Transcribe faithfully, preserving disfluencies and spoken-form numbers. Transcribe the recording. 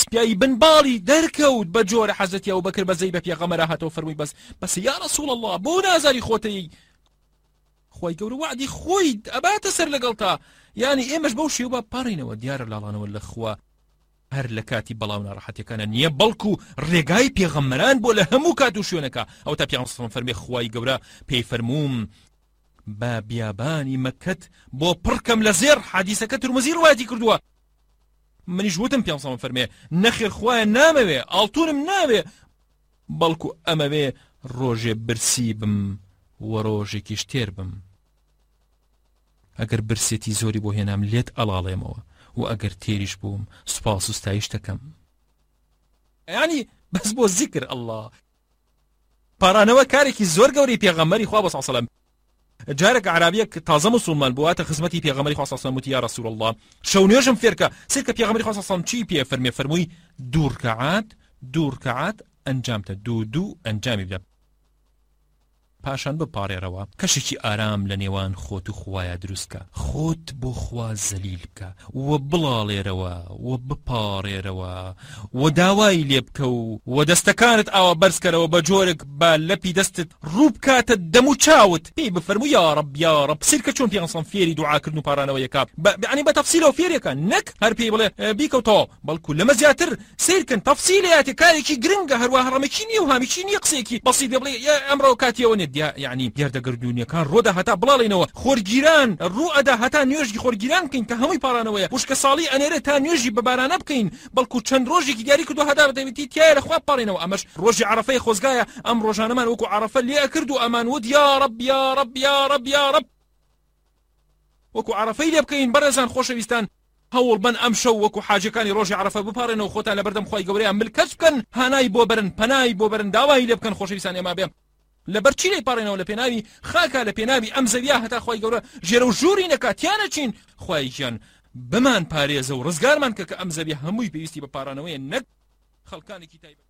پیایی بنباڵی دەرکەوت بە جۆرە حەزەتی ئەو بەکر بەزەی بە پێغەمبەر هاتەوە فەرمووی بەس بەس یا ڕەسوڵ الله بۆ نازاری خۆتەی خۆی گەورە وعدی خۆی ئەباتە سەر لەگەڵ تا یعنی ئێمەش بەو شێوە بەپەڕینەوە دیارە لاڵانەوە لە خوا هەر لە کاتی بەڵاو ناڕەحەتیەکانە نییە بەڵکو ڕێگای پێغەمبەران بۆ لە هەموو کات و شوێنەکە ئەو تا پیان سڵم فەرمێ خوای گەورە پێی فەرمووم بە بیابانی مەکەت بۆ پڕکەم لە زێر حەدیسەکە تورمزی ڕوایەتی کردووە منیش وتم پیان سڵم فەرمێ نەخێر خوایە نامەوێ ئاڵتونم ناوێ بەڵکو ئەمەوێ ڕۆژێ برسی بم و ڕۆژێکیش تێر بم ئەگەر برسێتی زۆری بۆ هێنام لێت ئەڵاڵێمەوە و ئەگەر تێریش بووم سوپاس و ستایش دەکەم یعنی بەس بۆ زیکر ئەڵڵا پارانەوە کارێکی زۆر گەورەی پێغەمبەری خوا بە سەڵام جارێک عرابیەک تازە موسڵمان بوواتە خزمەتی پێغەمبەری خوا سەڵام وتی یا ڕەسوڵ الله شەو نوێژم فێرکە سێرکە پێغەمبەری خوا سەڵام چی پێ فەرمێ فەرمووی دوو ڕکعات دوو ڕکعات ئەنجامتە دوو دوو ئەنجامی بدە پاشان بپارێرەوە کەشێکی ئارام لە نێوان خۆت و خوایە دروستکە خۆت بۆ خوا زەلیل بکە و بڵاڵێرەوە و بپارێرەوە و داوای لێ بکە و و دەستەکانت ئاوە بەرزکەرەوە بە جۆرێک بە لەپی دەستت ڕوو بکاتە دەم و چاوت پێی بفەرموو یا ڕەب یا ڕەب سیرکە چۆن پێغەمبەر فێری دوعاکردن و پارانەوە یەکا یعنی بە تەفسیلەوە فێریەکە نەک هەر پێی بڵێ بیکەوتەوە بەڵکو لەمە زیاتر سیرکن تەفسیلەیەتی کارێکی گرنگە هەروە هەڕەمێکی نییە و هامیکی نییە قسێکی بەسیط بڵێ ئەمڕۆ کاتیەوە يعني دیاردەگردونیەکان ڕۆدا هەتا بڵاڵینەوە خۆرگیران ڕوو ئەدا هەتا نوێژی خۆرگیران بکەین کە هەمووی پارانەوەیە وشکە ساڵی ئەنێرە تا نوێژی بە بارانە بکەین بەڵکو چەند ڕۆژێکی دیاری کردو هەدا دەوێتی تایە لەخوا پاڕینەوە ئەمەش ڕۆژی عەرەفەی خۆزگایە ئەم ڕۆژانەمان وەکو عەرەفە لێ ئەکرد و ئەمان وت یا ڕەب یا ڕەب یا ڕەب یا ڕەب وەکو عەرەفەی لێ بکەین بەڕێزان خۆشەویستان هەوڵ بن ئەم شەو وەکو حاجەکانی ڕۆژی عەرەفە بپارێنەوە خۆتان لە بەردەم خوای گەورەیان ملکەچ بکەن هانای بۆ برن پەنای بۆ برن داوای لێ بکەن خۆشەویستان ئێمە بێ لەبەر چی لێی پاڕێنەوە لە پێناوی خاکە لە پێناوی ئەم زەویە هەتا خوای گەورە ژێرە و ژووری نەکاتیانە چین خوای گیان بمان پارێزە و ڕزگارمان کە کە ئەم زەویە هەمووی پێویستی بە پارانەوەیە نەک خەڵکانێکی تایبەت